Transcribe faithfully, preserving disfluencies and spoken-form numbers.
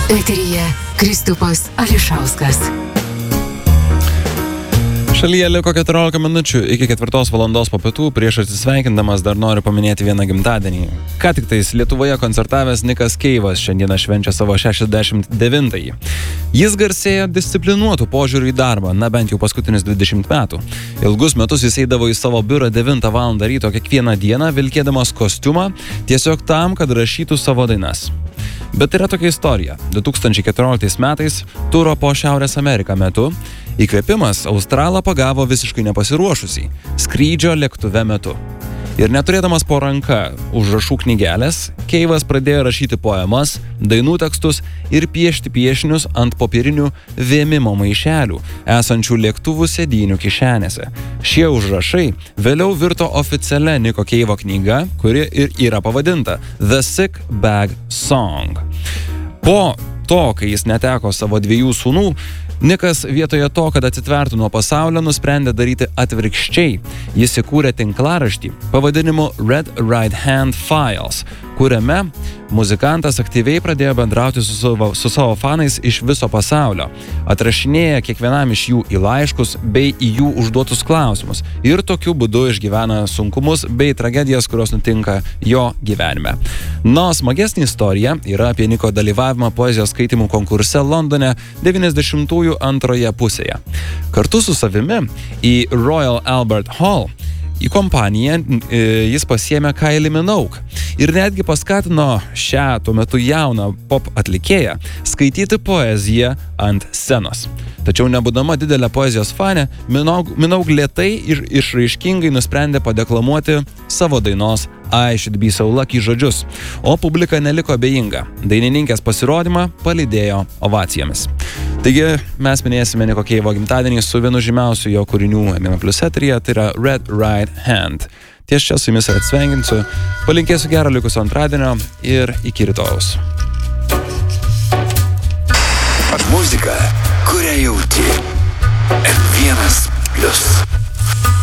Eteryje Kristupas Ališauskas. Šalyje liko keturiolika minučių iki ketvirtos valandos po pietų. Prieš atsisveikindamas dar noriu paminėti vieną gimtadienį. Ką tik tais Lietuvoje koncertavęs Nikas Keivas šiandieną švenčia savo šešiasdešimt devintąjį. Jis garsėja disciplinuotų požiūrį į darbą, na bent jau paskutinius dvidešimt metų. Ilgus metus jis eidavo į savo biurą devintą valandą ryto kiekvieną dieną, vilkėdamas kostiumą, tiesiog tam, kad rašytų savo dainas. Bet yra tokia istorija. du tūkstančiai keturioliktais metais turo po Šiaurės Ameriką metu įkvėpimas Australą pagavo visiškai nepasiruošusį skrydžio lėktuve metu. Ir neturėdamas po ranka užrašų knygelės, Keivas pradėjo rašyti poemas, dainų tekstus ir piešti piešinius ant popierinių vėmimo maišelių, esančių lėktuvų sėdynių kišenėse. Šie užrašai vėliau virto oficialia Niko Keivo knyga, kuri ir yra pavadinta The Sick Bag Song. Po to, kai jis neteko savo dviejų sūnų, Nikas vietoje to, kad atsitvertų nuo pasaulio, nusprendė daryti atvirkščiai. Jis įkūrė tinklaraštį pavadinimu Red Right Hand Files, kuriame muzikantas aktyviai pradėjo bendrauti su savo, su savo fanais iš viso pasaulio. Atrašinėja kiekvienam iš jų į laiškus bei į jų užduotus klausimus ir tokiu būdu išgyvena sunkumus bei tragedijas, kurios nutinka jo gyvenime. Na, smagesnė istorija yra apie Niko dalyvavimą poezijos skaitimų konkurse Londone devyniasdešimtųjų antroje pusėje. Kartu su savimi į Royal Albert Hall į kompaniją jis pasiėmė Kylie Minogue ir netgi paskatino šią tuo metu jauną pop atlikėją skaityti poeziją ant scenos. Tačiau nebūdama didelė poezijos fanė, Minogue, Minogue lėtai ir išraiškingai nusprendė padeklamuoti savo dainos I Should Be So Lucky žodžius, o publika neliko abejinga. Dainininkės pasirodymą palydėjo ovacijomis. Taigi mes minėsime Niko Keivo gimtadienį su vienu žymiausių jo kūrinių M M plus eteryje, tai yra Red Right Hand. Ties čia su jumis ir atsveikinsiu, palinkėsiu gero likusio antradienio ir iki rytojaus. Muzika, kurią jauti. M vienas plus.